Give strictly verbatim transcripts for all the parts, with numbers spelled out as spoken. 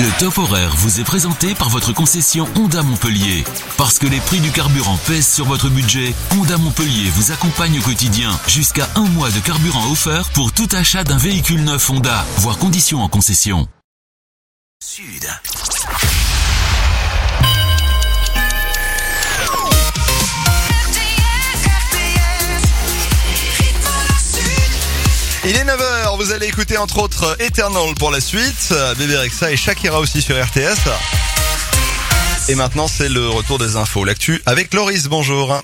Le top horaire vous est présenté par votre concession Honda Montpellier. Parce que les prix du carburant pèsent sur votre budget, Honda Montpellier vous accompagne au quotidien. Jusqu'à un mois de carburant offert pour tout achat d'un véhicule neuf Honda. Voir conditions en concession. Sud. Il est neuf heures, vous allez écouter entre autres Eternal pour la suite, Bébé Rexha et Shakira aussi sur R T S. Et maintenant c'est le retour des infos, l'actu avec Loris, bonjour.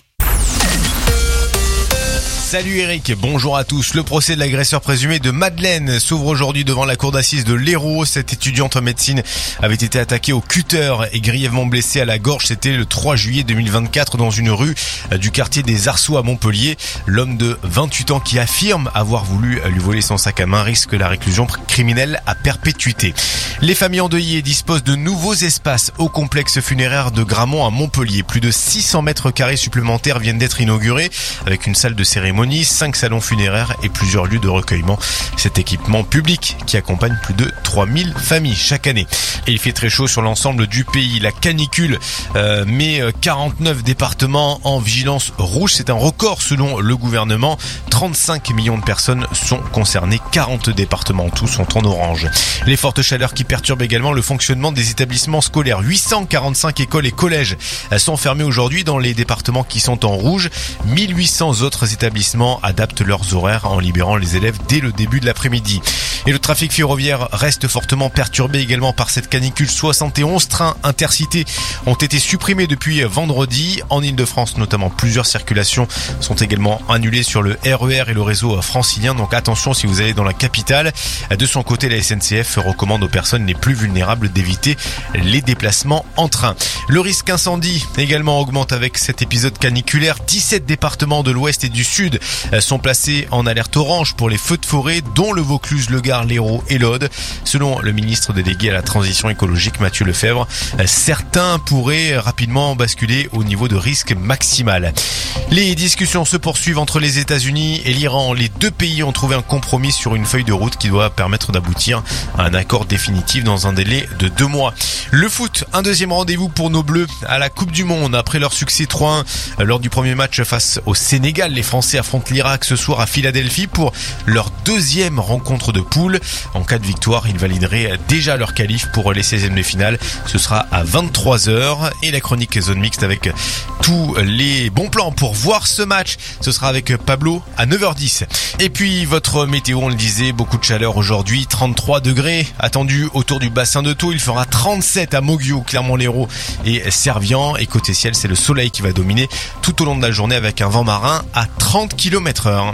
Salut Eric, bonjour à tous. Le procès de l'agresseur présumé de Madeleine s'ouvre aujourd'hui devant la cour d'assises de l'Hérault. Cette étudiante en médecine avait été attaquée au cutter et grièvement blessée à la gorge. C'était le trois juillet deux mille vingt-quatre dans une rue du quartier des Arceaux à Montpellier. L'homme de vingt-huit ans qui affirme avoir voulu lui voler son sac à main risque la réclusion criminelle à perpétuité. Les familles endeuillées disposent de nouveaux espaces au complexe funéraire de Gramont à Montpellier. Plus de six cents mètres carrés supplémentaires viennent d'être inaugurés avec une salle de cérémonie, cinq salons funéraires et plusieurs lieux de recueillement. Cet équipement public qui accompagne plus de trois mille familles chaque année. Et il fait très chaud sur l'ensemble du pays. La canicule euh, met quarante-neuf départements en vigilance rouge. C'est un record selon le gouvernement. trente-cinq millions de personnes sont concernées. quarante départements en tout sont en orange. Les fortes chaleurs qui perturbent également le fonctionnement des établissements scolaires. huit cent quarante-cinq écoles et collèges sont fermés aujourd'hui dans les départements qui sont en rouge. mille huit cents autres établissements adaptent leurs horaires en libérant les élèves dès le début de l'après-midi. Et le trafic ferroviaire reste fortement perturbé également par cette canicule. soixante et onze trains intercités ont été supprimés depuis vendredi. En Ile-de-France notamment, plusieurs circulations sont également annulées sur le R E R et le réseau francilien. Donc attention si vous allez dans la capitale. De son côté, la S N C F recommande aux personnes les plus vulnérables d'éviter les déplacements en train. Le risque incendie également augmente avec cet épisode caniculaire. dix-sept départements de l'Ouest et du Sud sont placés en alerte orange pour les feux de forêt, dont le Vaucluse, le Gard, l'Hérault et l'Aude. Selon le ministre délégué à la transition écologique, Mathieu Lefebvre, certains pourraient rapidement basculer au niveau de risque maximal. Les discussions se poursuivent entre les États-Unis et l'Iran. Les deux pays ont trouvé un compromis sur une feuille de route qui doit permettre d'aboutir à un accord définitif dans un délai de deux mois. Le foot, un deuxième rendez-vous pour nos Bleus à la Coupe du Monde. Après leur succès trois un lors du premier match face au Sénégal, les Français affrontent l'Irak ce soir à Philadelphie pour leur deuxième rencontre de poule. En cas de victoire, ils valideraient déjà leur qualif pour les seizièmes de finale. Ce sera à vingt-trois heures et la chronique zone mixte avec tous les bons plans pour voir ce match. Ce sera avec Pablo à neuf heures dix. Et puis votre météo, on le disait, beaucoup de chaleur aujourd'hui, trente-trois degrés attendus autour du bassin de Thau. Il fera trente-sept à Moguio, Clermont-Lérault et Servian. Et côté ciel, c'est le soleil qui va dominer tout au long de la journée avec un vent marin à trente kilomètres heure.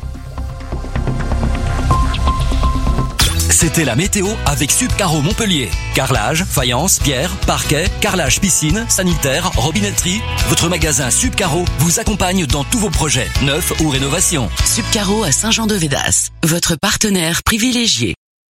C'était la météo avec Subcaro Montpellier. Carrelage, faïence, pierre, parquet, carrelage piscine, sanitaire, robinetterie. Votre magasin Subcaro vous accompagne dans tous vos projets, neufs ou rénovations. Subcaro à Saint-Jean-de-Védas, votre partenaire privilégié.